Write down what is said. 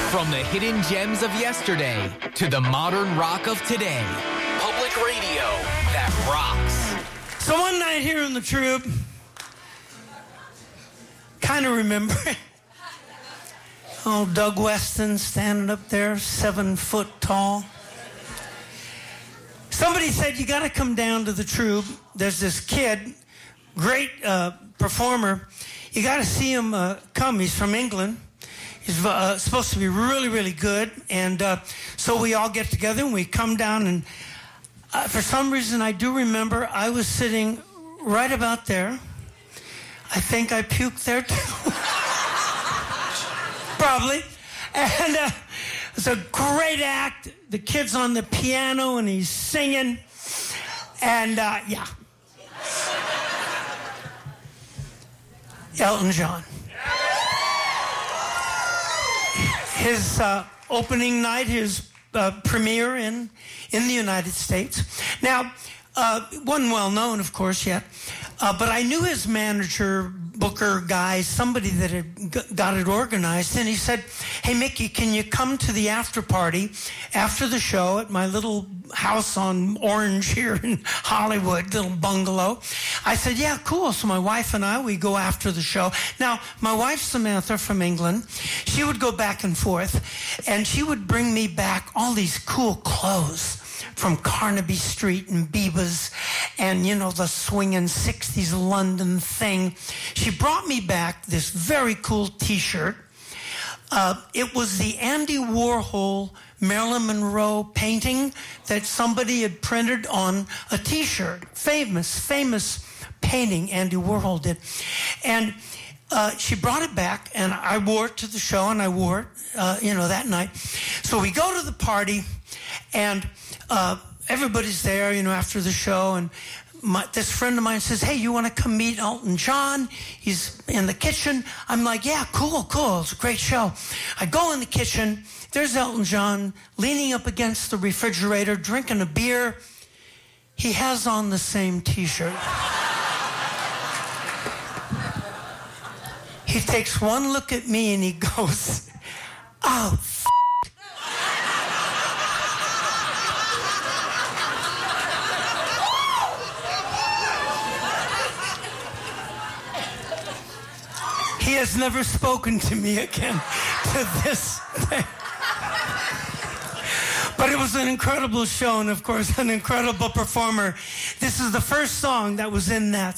From the hidden gems of yesterday to the modern rock of today. Public radio that rocks. So one night here in the Troop, kind of remember it. Oh, Doug Weston standing up there, 7 foot tall. Somebody said, you got to come down to the Troop. There's this kid, great performer. You got to see him come. He's from England. He's supposed to be really, really good. And so we all get together and we come down. And for some reason, I do remember I was sitting right about there. I think I puked there too. Probably. And it's a great act. The kid's on the piano and he's singing. And yeah. Elton John. His opening night, his premiere in the United States. Now, wasn't well known, of course, yet. But I knew his manager, booker guy, somebody that had got it organized. And he said, hey, Mickey, can you come to the after party after the show at my little house on Orange here in Hollywood, little bungalow? I said, yeah, cool. So my wife and I, we go after the show. Now, my wife, Samantha, from England, she would go back and forth, and she would bring me back all these cool clothes from Carnaby Street and Biba's and, you know, the swinging 60s London thing. She brought me back this very cool T-shirt. It was the Andy Warhol Marilyn Monroe painting that somebody had printed on a T-shirt. Famous painting Andy Warhol did. And she brought it back, and I wore it to the show, and I wore it, that night. So we go to the party, and everybody's there, after the show, and this friend of mine says, hey, you want to come meet Elton John? He's in the kitchen. I'm like, yeah, cool. It's a great show. I go in the kitchen. There's Elton John leaning up against the refrigerator, drinking a beer. He has on the same T-shirt. He takes one look at me and he goes, oh, He has never spoken to me again to this day. But it was an incredible show and, of course, an incredible performer. This is the first song that was in that